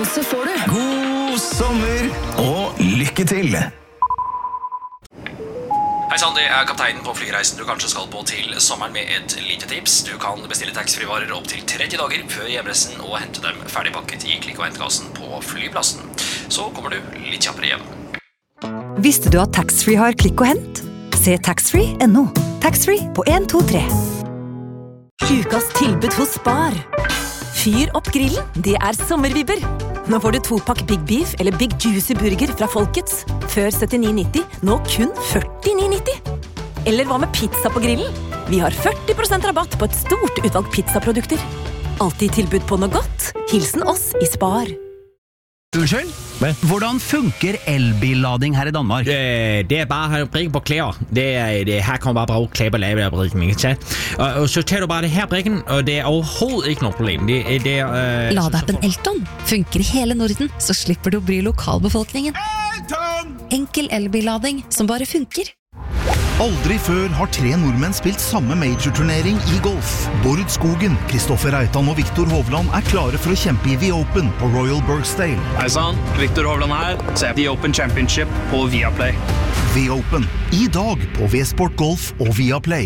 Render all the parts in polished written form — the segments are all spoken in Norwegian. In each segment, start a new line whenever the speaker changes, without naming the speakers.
sjanse får du.
God sommer og lykke til!
Hei sann, det kapteinen på flyreisen du kanskje skal på til sommeren med et lite tips. Du kan bestille taxfree-varer opp til 30 dager før hjemreisen og hente dem ferdigpakket i klikk- og hentkassen på flyplassen. Så kommer du litt kjappere hjem.
Visste du at taxfree har klikk og hent? Se taxfree.no. Taxfree på 1, 2, 3. Ukas tilbud hos Spar. Fyr opp grillen, det sommervibber. Nå får du 2-pakk Big Beef eller Big Juicy Burger fra Folkets. Før 79,90, nå kun 49,90. Eller hva med pizza på grillen? Vi har 40% rabatt på et stort utvalg pizzaprodukter. Alltid tilbud på noe godt. Hilsen oss i Spar.
Unnskyld? Hvordan funker elbillading her i Danmark?
Det bare å brikke på klær. Her kan man bare bruke klær på lavebrikken, ikke sant? Og så tar du bare det her brikken, og det overhovedet ikke noe problem.
Ladeappen Elton funker i hele Norden, så slipper du å bry lokalbefolkningen. Enkel elbillading som bare funker.
Aldri før har 3 nordmenn spilt samme major-turnering i golf. Bård Skogen, Kristoffer Reitan og Viktor Hovland klare for å kjempe i The Open på Royal Birkdale.
Hei sann, Viktor Hovland her. Se The Open Championship på Viaplay.
The Open, i dag på V-Sport Golf og Viaplay.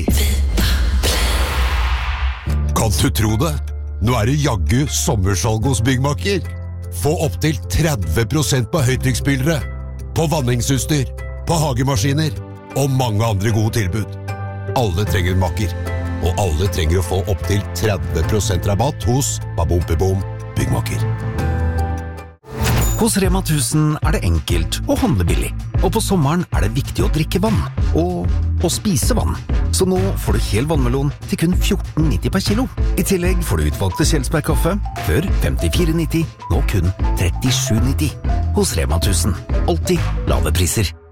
Kan du tro det? Nå det jaggu sommersalg hos Byggmakker. Få opp til 30% på høytrykksspylere, på vanningsutstyr, på hagemaskiner og mange andre gode tilbud. Alle trenger en makker, og alle trenger å få opp til 30% rabatt hos Babompebom Byggmakker.
Hos Rema 1000 det enkelt å handle billig, og på sommeren det viktig å drikke vann, og å spise vann. Så nå får du hel vannmelon til kun 14,90 per kilo. I tillegg får du utvalgte Kjelsberg-kaffe, før 54,90, nå kun 37,90. Hos Rema 1000, alltid lave priser.